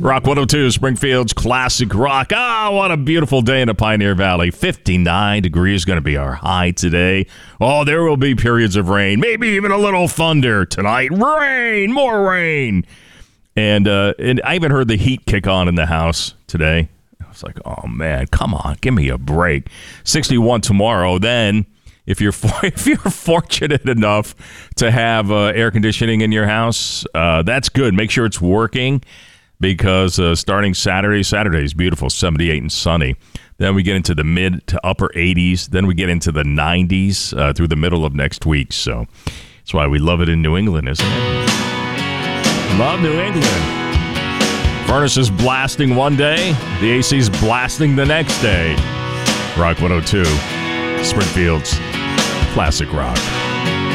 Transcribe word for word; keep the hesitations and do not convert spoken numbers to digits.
Rock one oh two, Springfield's Classic Rock. Ah, oh, what a beautiful day in the Pioneer Valley. fifty-nine degrees going to be our high today. Oh, there will be periods of rain, maybe even a little thunder tonight. Rain, more rain. And, uh, and I even heard the heat kick on in the house today. I was like, oh, man, come on, give me a break. sixty-one tomorrow. Then, if you're for, if you're fortunate enough to have uh, air conditioning in your house, uh, that's good. Make sure it's working. Because uh, starting Saturday, Saturday is beautiful, seventy-eight and sunny. Then we get into the mid to upper eighties. Then we get into the nineties uh, through the middle of next week. So that's why we love it in New England, isn't it? Love New England. Furnace is blasting one day. The A C's blasting the next day. Rock one oh two, Springfield's Classic Rock.